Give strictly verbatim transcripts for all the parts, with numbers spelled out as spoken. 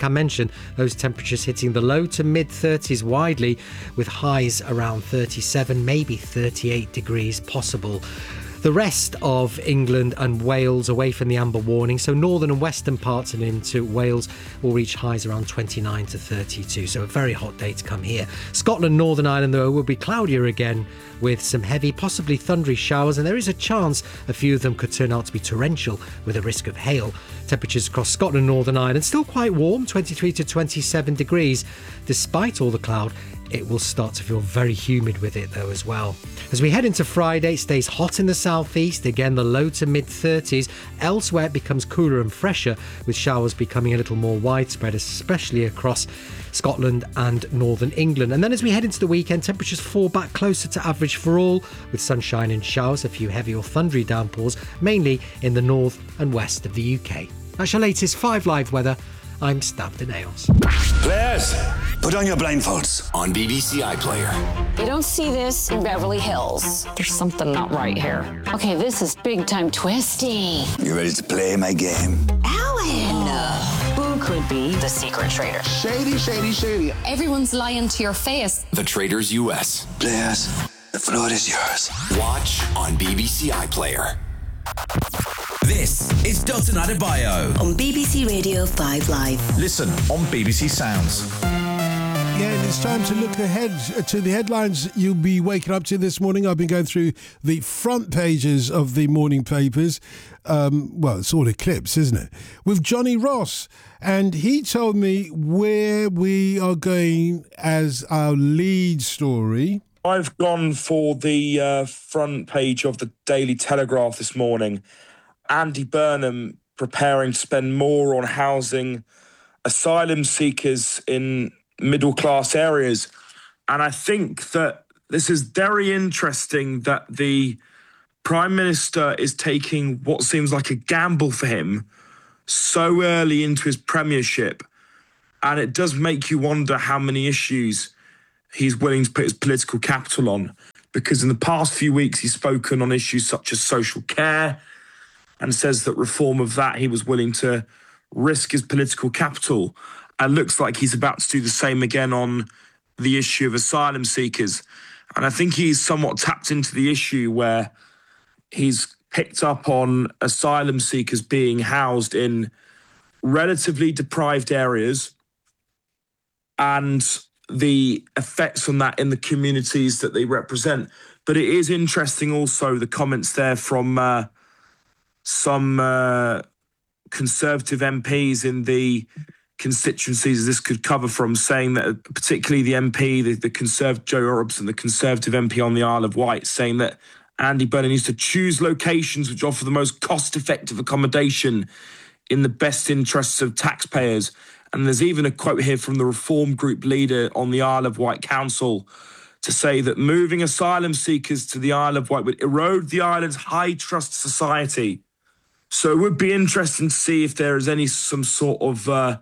like I mentioned, those temperatures hitting the low to mid thirties widely, with highs around thirty-seven, maybe thirty-eight degrees possible. The rest of England and Wales away from the amber warning, so northern and western parts and into Wales will reach highs around twenty-nine to thirty-two, so a very hot day to come here. Scotland, Northern Ireland though will be cloudier again with some heavy, possibly thundery showers, and there is a chance a few of them could turn out to be torrential with a risk of hail. Temperatures across Scotland, Northern Ireland still quite warm, twenty-three to twenty-seven degrees. Despite all the cloud, it will start to feel very humid with it though as well. As we head into Friday, it stays hot in the southeast, again the low to mid thirties. Elsewhere it becomes cooler and fresher, with showers becoming a little more widespread, especially across Scotland and northern England. And then as we head into the weekend, temperatures fall back closer to average for all, with sunshine and showers, a few heavy or thundery downpours, mainly in the north and west of the U K. That's your latest five Live weather. I'm Stab the Nails. Players, put on your blindfolds on B B C iPlayer. You don't see this in Beverly Hills. There's something not right here. Okay, this is big time twisty. You ready to play my game? Alan! Who could be the secret traitor? Shady, shady, shady. Everyone's lying to your face. The Traitors U S. Players, the floor is yours. Watch on B B C iPlayer. This is Dalton Adebayo on B B C Radio five Live. Listen on B B C Sounds. Yeah, and it's time to look ahead to the headlines you'll be waking up to this morning. I've been going through the front pages of the morning papers. Um, well, it's all Eclipse, isn't it? With Johnny Ross. And he told me where we are going as our lead story. I've gone for the uh, front page of the Daily Telegraph this morning. Andy Burnham preparing to spend more on housing asylum seekers in middle-class areas. And I think that this is very interesting that the Prime Minister is taking what seems like a gamble for him so early into his premiership. And it does make you wonder how many issues he's willing to put his political capital on. Because in the past few weeks, he's spoken on issues such as social care and says that reform of that, he was willing to risk his political capital. And looks like he's about to do the same again on the issue of asylum seekers. And I think he's somewhat tapped into the issue where he's picked up on asylum seekers being housed in relatively deprived areas and the effects on that in the communities that they represent. But it is interesting also the comments there from uh, some uh, Conservative M Ps in the constituencies this could cover from, saying that particularly the M P, the, the Conservative Joe Robson, the Conservative M P on the Isle of Wight, saying that Andy Burnham needs to choose locations which offer the most cost-effective accommodation in the best interests of taxpayers. And there's even a quote here from the Reform Group leader on the Isle of Wight Council to say that moving asylum seekers to the Isle of Wight would erode the island's high trust society. So it would be interesting to see if there is any some sort of, uh,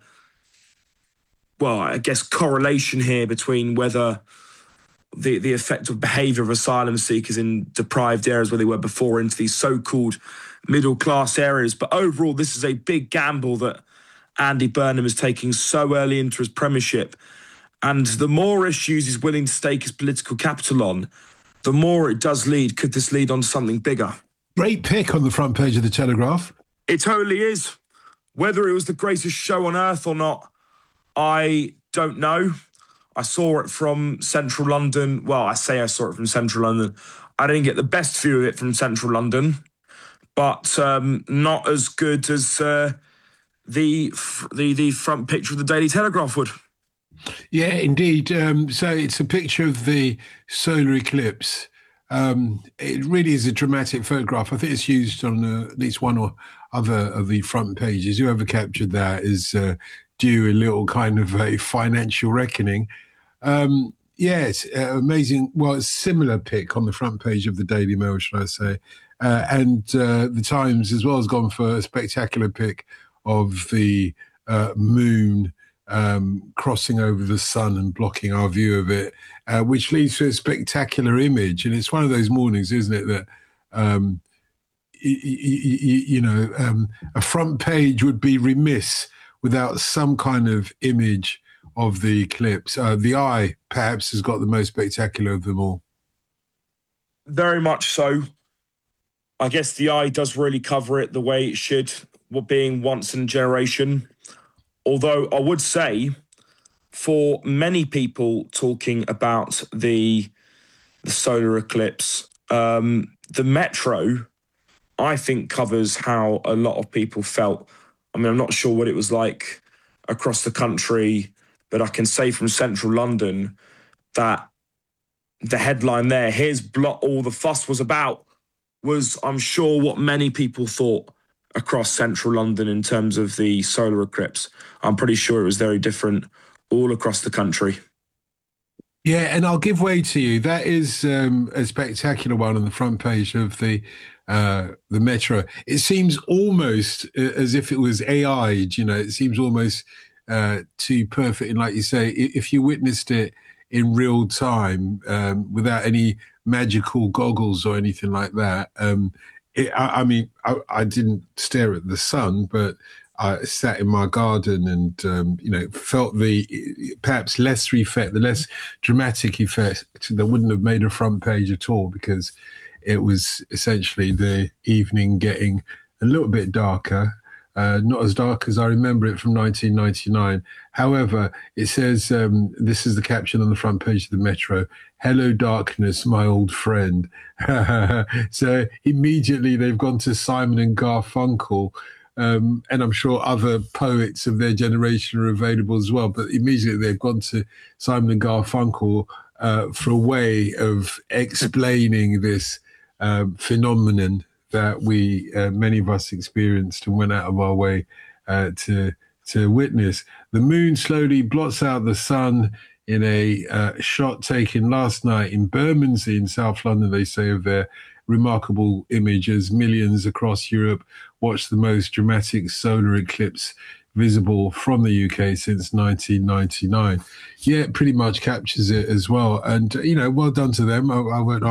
well, I guess correlation here between whether the, the effect of behaviour of asylum seekers in deprived areas where they were before into these so-called middle-class areas. But overall, this is a big gamble that Andy Burnham is taking so early into his premiership. And the more issues he's willing to stake his political capital on, the more it does lead. Could this lead on to something bigger? Great pick on the front page of the Telegraph. It totally is. Whether it was the greatest show on earth or not, I don't know. I saw it from central London. Well, I say I saw it from central London. I didn't get the best view of it from central London, but um, not as good as uh, the, the the front picture of the Daily Telegraph would. Yeah, indeed. Um, so it's a picture of the solar eclipse. Um, it really is a dramatic photograph. I think it's used on uh, at least one or other of the front pages. Whoever captured that is uh, due a little kind of a financial reckoning. Um, yes, uh, amazing. Well, it's a similar pic on the front page of the Daily Mail, should I say. Uh, and uh, the Times as well has gone for a spectacular pic of the uh, moon Um, crossing over the sun and blocking our view of it, uh, which leads to a spectacular image. And it's one of those mornings, isn't it, that, um, y- y- y- you know, um, a front page would be remiss without some kind of image of the eclipse. Uh, the eye, perhaps, has got the most spectacular of them all. Very much so. I guess the eye does really cover it the way it should, what being once in a generation. Although I would say, for many people talking about the, the solar eclipse, um, the Metro, I think, covers how a lot of people felt. I mean, I'm not sure what it was like across the country, but I can say from central London that the headline there, here's what all the fuss was about, was, I'm sure, what many people thought across central London in terms of the solar eclipse. I'm pretty sure it was very different all across the country. Yeah, and I'll give way to you. That is um, a spectacular one on the front page of the uh, the Metro. It seems almost as if it was A I'd, you know, it seems almost uh, too perfect. And like you say, if you witnessed it in real time um, without any magical goggles or anything like that, um, it, I, I mean, I, I didn't stare at the sun, but I sat in my garden and, um, you know, felt the perhaps lesser effect, the less dramatic effect that wouldn't have made a front page at all, because it was essentially the evening getting a little bit darker, uh, not as dark as I remember it from nineteen ninety-nine. However, it says, um, this is the caption on the front page of the Metro, "Hello, darkness, my old friend." So immediately they've gone to Simon and Garfunkel. Um, and I'm sure other poets of their generation are available as well. But immediately they've gone to Simon and Garfunkel uh, for a way of explaining this um, phenomenon that we, uh, many of us experienced and went out of our way uh, to to witness. The moon slowly blots out the sun in a uh, shot taken last night in Bermondsey in South London, they say, of their remarkable image as millions across Europe watch the most dramatic solar eclipse visible from the U K since nineteen ninety-nine. Yeah, it pretty much captures it as well. And, you know, well done to them. I, I won't